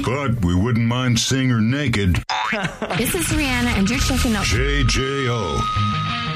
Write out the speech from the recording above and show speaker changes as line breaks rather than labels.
but we wouldn't mind seeing her naked.
This is Rihanna, and you're checking out
JJO.